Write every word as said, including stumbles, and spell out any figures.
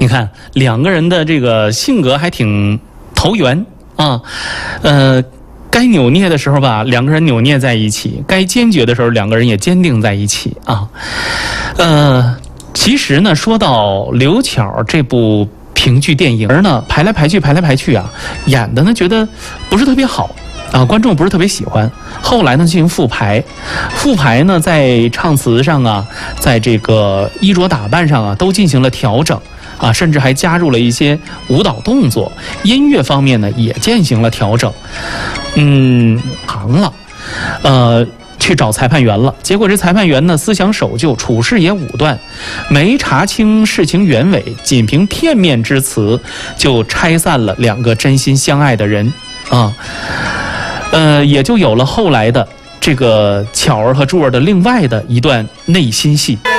你看两个人的这个性格还挺投缘啊，呃。该扭捏的时候吧，两个人扭捏在一起；该坚决的时候，两个人也坚定在一起啊。呃，其实呢，说到刘巧这部评剧电影呢，排来排去，排来排去啊，演的呢觉得不是特别好啊，观众不是特别喜欢。后来呢进行复排，复排呢在唱词上啊，在这个衣着打扮上啊，都进行了调整。啊，甚至还加入了一些舞蹈动作，音乐方面呢也进行了调整。嗯，行了，呃，去找裁判员了。结果这裁判员呢思想守旧，处事也武断，没查清事情原委，仅凭片面之词就拆散了两个真心相爱的人啊。呃，也就有了后来的这个巧儿和柱儿的另外的一段内心戏。